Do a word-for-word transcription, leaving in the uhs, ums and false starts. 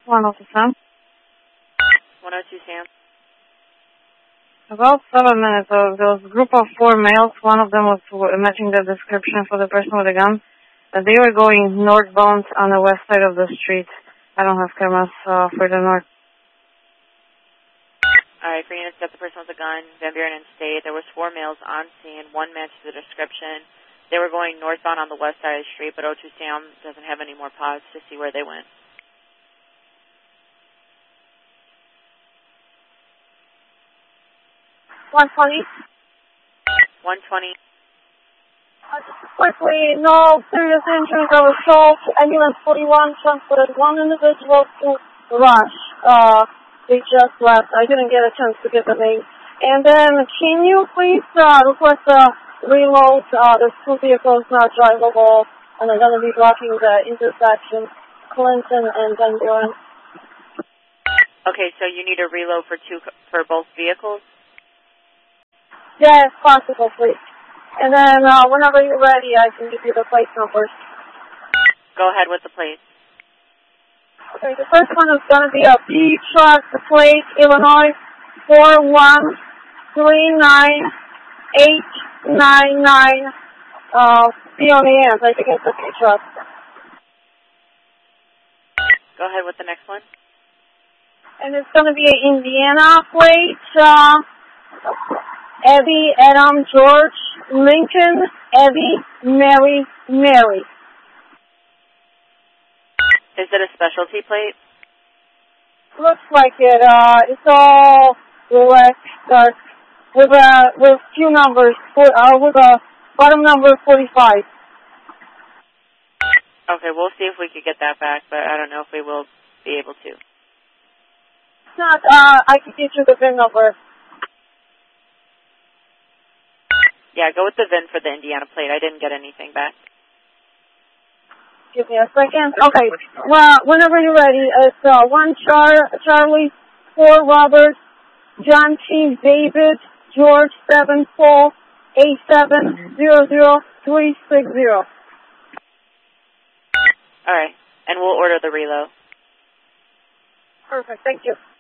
one oh two Sam. one oh two Sam. About seven minutes ago, there was a group of four males. One of them was matching the description for the person with the gun. Uh, they were going northbound on the west side of the street. I don't have cameras uh, for the north. Alright, for units, got the person with the gun, Van Buren and State. There was four males on scene. One matched the description. They were going northbound on the west side of the street, but oh two Sam doesn't have any more pods to see where they went. one twenty. one twenty. Quickly, no serious injuries or assault. Ambulance forty-one transported one individual to Rush. Uh, they just left. I didn't get a chance to get the name. And then, can you please uh, request a reload? Uh, there's two vehicles not drivable, and they're going to be blocking the intersection, Clinton and Van Buren. Okay, so you need a reload for two for both vehicles? Yeah, if possible, please. And then uh, whenever you're ready, I can give you the plate numbers. Go ahead with the plate. Okay, the first one is going to be a B truck, the plate, Illinois, four one three nine eight nine nine. Uh, B on the end, I think it's a B truck. Go ahead with the next one. And it's going to be an Indiana plate, uh, Abby, Adam, George, Lincoln, Abby, Mary, Mary. Is it a specialty plate? Looks like it. Uh, it's all black, dark, with a with few numbers, for, uh, with a bottom number forty-five. Okay, we'll see if we could get that back, but I don't know if we will be able to. It's not. Uh, I can get you the V I N number. Yeah, go with the V I N for the Indiana plate. I didn't get anything back. Give me a second. Okay. Well, whenever you're ready, it's uh, one Char Charlie, four Robert, John T. David, George seven Paul, eight seven zero zero three six zero. All right, and we'll order the reload. Perfect. Thank you.